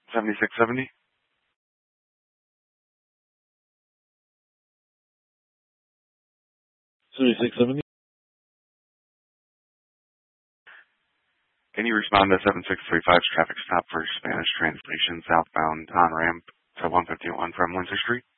7670. 7670. Can you respond to 7635's traffic stop for Spanish translation southbound on ramp to 151 from Winter Street?